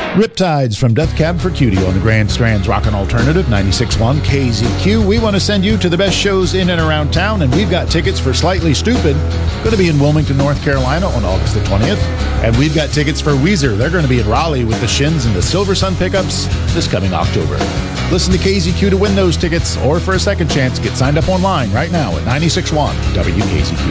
Riptides from Death Cab for Cutie on the Grand Strand's Rockin' Alternative 96.1 KZQ. We want to send you to the best shows in and around town, and we've got tickets for Slightly Stupid. Going to be in Wilmington, North Carolina on August the 20th. And we've got tickets for Weezer. They're going to be in Raleigh with the Shins and the Silver Sun Pickups this coming October. Listen to KZQ to win those tickets, or for a second chance, get signed up online right now at 96.1 WKZQ.